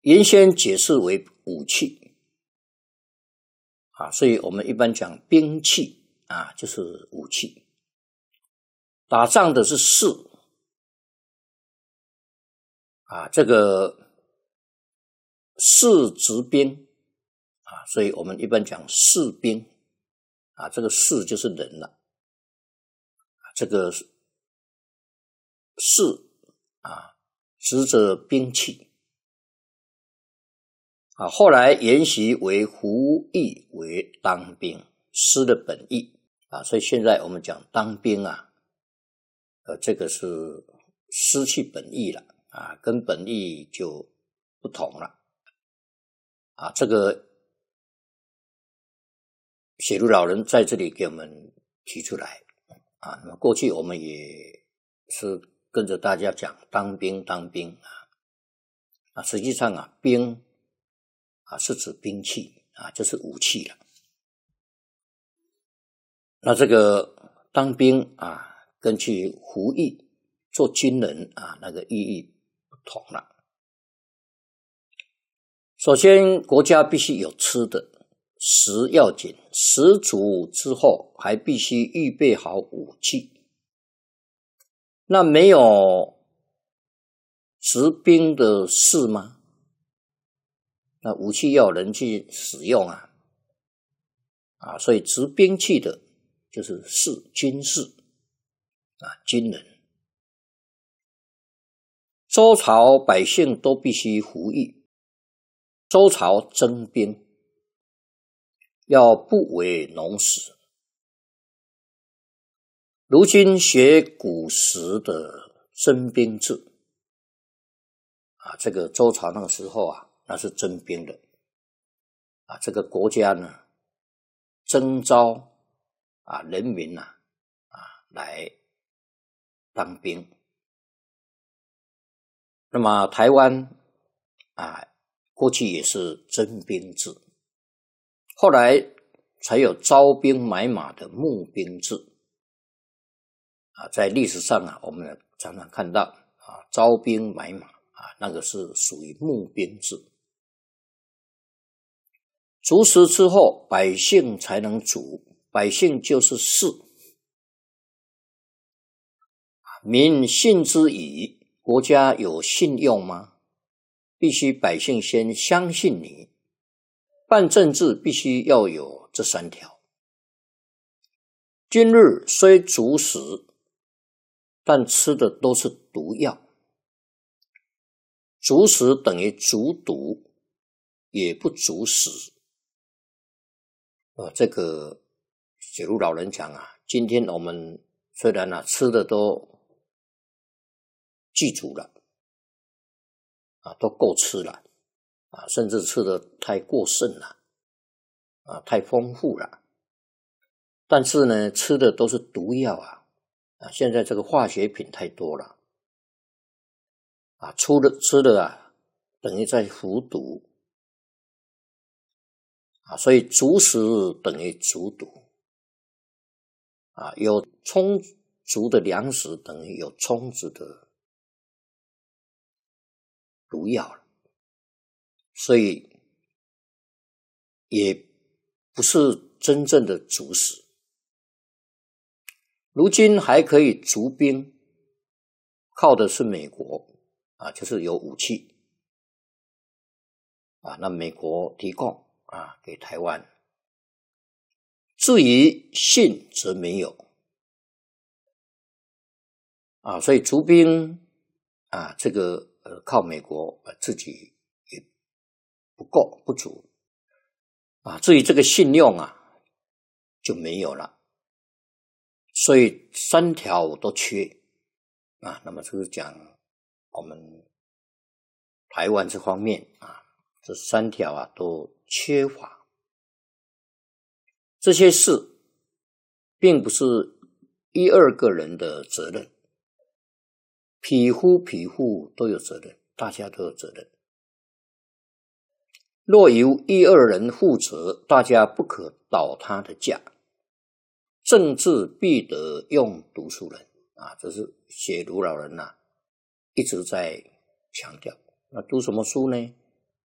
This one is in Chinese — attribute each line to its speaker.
Speaker 1: 原先解释为武器所以我们一般讲兵器就是武器。打仗的是士这个士执兵所以我们一般讲士兵这个士就是人了这个士执着兵器后来沿袭为服役为当兵，师的本意所以现在我们讲当兵这个是失去本意了跟本意就不同了这个写如老人在这里给我们提出来那么过去我们也是跟着大家讲当兵实际上兵是指兵器就是武器了。那这个当兵跟去服役做军人那个意义不同了。首先国家必须有吃的，食要紧，食足之后还必须预备好武器。那没有执兵的士吗？那武器要有人去使用所以执兵器的就是士，军士军人。周朝百姓都必须服役，周朝征兵要不为农时。如今学古时的征兵制这个周朝那个时候那是征兵的这个国家呢征召人民来当兵。那么台湾过去也是征兵制，后来才有招兵买马的募兵制在历史上我们常常看到招兵买马那个是属于募兵制。足食之后百姓才能足，百姓就是士。民信之矣，国家有信用吗？必须百姓先相信你。办政治必须要有这3条。今日虽足食，但吃的都是毒药。足食等于足毒，也不足食这个写如老人讲今天我们虽然吃的都具足了都够吃了甚至吃的太过剩了太丰富了，但是呢吃的都是毒药现在这个化学品太多了吃的等于在服毒所以足食等于足毒有充足的粮食等于有充足的毒药了，所以也不是真正的足食。如今还可以足兵，靠的是美国就是有武器那美国提供给台湾。至于信则没有所以足兵这个靠美国自己也不够不足至于这个信用就没有了，所以3条都缺那么就是讲我们台湾这方面这3条都缺乏。这些事并不是1、2个人的责任，匹夫都有责任，大家都有责任。若由1、2人负责，大家不可倒他的架。政治必得用读书人这是写卢老人一直在强调。那读什么书呢？